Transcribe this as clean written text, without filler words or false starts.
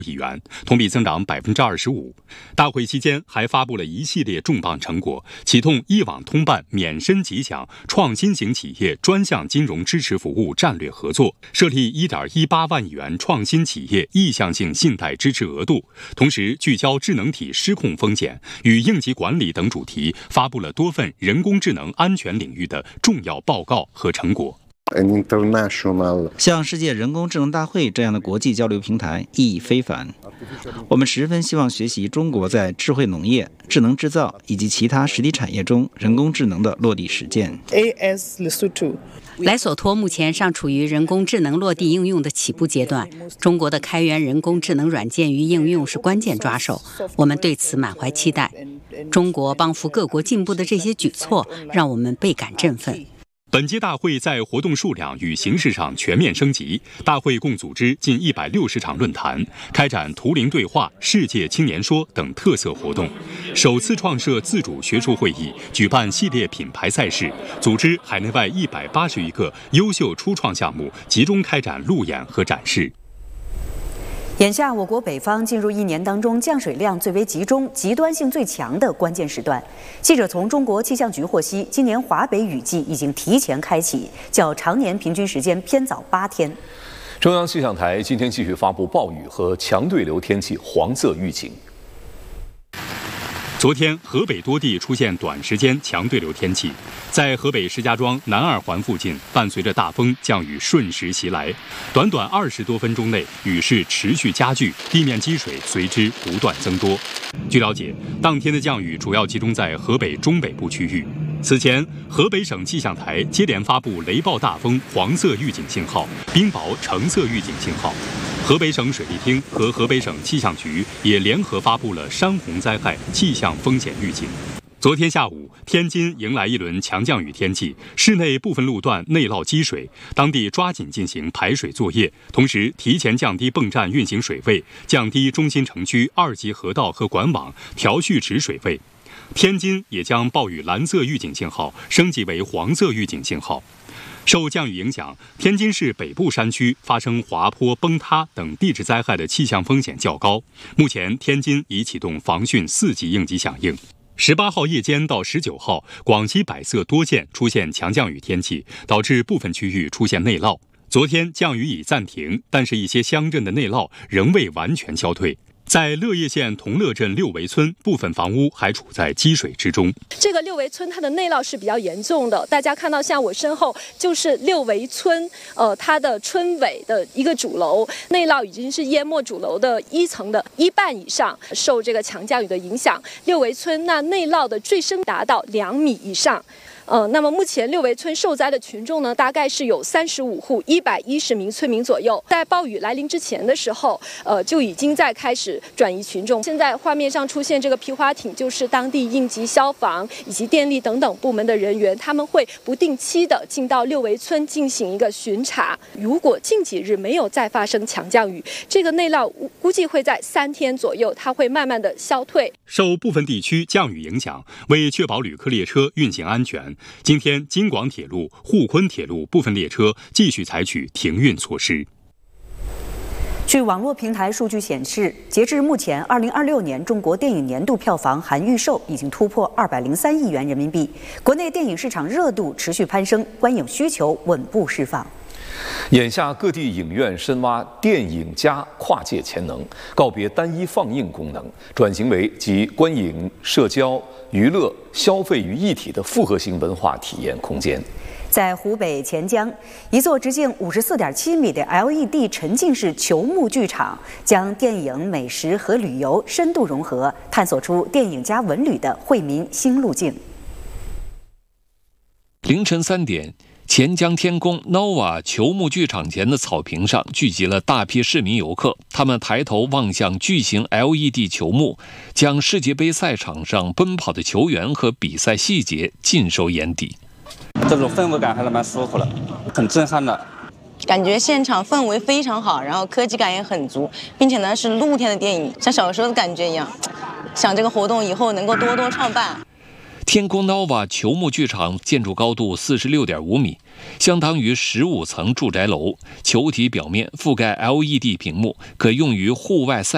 亿元，同比增长25%。大会期间还发布了一系列重磅成果，启动一网通办免申即享创新型企业专项金融支持服务战略合作，设立1.18万亿元创新企业意向性信贷支持额度，同时聚焦智能体失控风险与应急管理等主题，发布了多份人工智能安全领域的重要报告和成果。 像世界人工智能大会这样的国际交流平台意义非凡，我们十分希望学习中国在智慧农业、智能制造以及其他实体产业中人工智能的落地实践。 莱索托目前尚处于人工智能落地应用的起步阶段，中国的开源人工智能软件与应用是关键抓手，我们对此满怀期待。中国帮扶各国进步的这些举措，让我们倍感振奋。 本届大会在活动数量与形式上全面升级，大会共组织近160场论坛，开展图灵对话、世界青年说等特色活动，首次创设自主学术会议，举办系列品牌赛事，组织海内外181个优秀初创项目，集中开展路演和展示。 眼下，我国北方进入一年当中降水量最为集中、极端性最强的关键时段。记者从中国气象局获悉，今年华北雨季已经提前开启，较常年平均时间偏早8天。 中央气象台今天继续发布暴雨和强对流天气黄色预警。 昨天，河北多地出现短时间强对流天气，在河北石家庄南二环附近，伴随着大风，降雨瞬时袭来，短短20多分钟内，雨势持续加剧，地面积水随之不断增多。据了解，当天的降雨主要集中在河北中北部区域。此前，河北省气象台接连发布雷暴大风黄色预警信号、冰雹橙色预警信号。河北省水利厅和河北省气象局也联合发布了山洪灾害气象风险预警。昨天下午，天津迎来一轮强降雨天气，市内部分路段内涝积水，当地抓紧进行排水作业，同时提前降低泵站运行水位，降低中心城区2级河道和管网调蓄池水位。天津也将暴雨蓝色预警信号升级为黄色预警信号。受降雨影响，天津市北部山区发生滑坡、崩塌等地质灾害的气象风险较高。目前，天津已启动防汛4级应急响应。18号夜间到19号，广西百色多县出现强降雨天气，导致部分区域出现内涝。昨天降雨已暂停，但是一些乡镇的内涝仍未完全消退。在乐业县同乐镇六围村，部分房屋还处在积水之中。 这个六围村它的内涝是比较严重的，大家看到像我身后就是六围村，它的村尾的一个主楼内涝已经是淹没主楼的1层的1半以上，受这个强降雨的影响，六围村那内涝的最深达到2米以上。那么目前六围村受灾的群众呢，大概是有35户110名村民左右。在暴雨来临之前的时候，就已经在开始转移群众。现在画面上出现这个皮划艇，就是当地应急消防以及电力等等部门的人员，他们会不定期的进到六围村进行一个巡查。如果近几日没有再发生强降雨，这个内涝估计会在3天左右，它会慢慢的消退。 受部分地区降雨影响，为确保旅客列车运行安全，今天京广铁路、沪昆铁路部分列车继续采取停运措施。 据网络平台数据显示，截至目前，2026年中国电影年度票房含预售已经突破203亿元人民币，国内电影市场热度持续攀升，观影需求稳步释放。 眼下各地影院深挖电影加跨界潜能，告别单一放映功能，转型为集观影、社交、娱乐、消费于一体的复合型文化体验空间。 在湖北潜江，一座直径54.7米的 LED 沉浸式球幕剧场，将电影、美食和旅游深度融合，探索出电影加文旅的惠民新路径。 凌晨3点。钱江天宫 Nova 球幕剧场前的草坪上聚集了大批市民游客，他们抬头望向巨型 LED 球幕，将世界杯赛场上奔跑的球员和比赛细节尽收眼底。 这种氛围感还是蛮舒服的，很震撼的。 感觉现场氛围非常好，然后科技感也很足，并且呢是露天的电影，像小时候的感觉一样。想这个活动以后能够多多创办。 天宫 Nova 球幕剧场建筑高度46.5米，相当于15层住宅楼，球体表面覆盖 LED 屏幕，可用于户外赛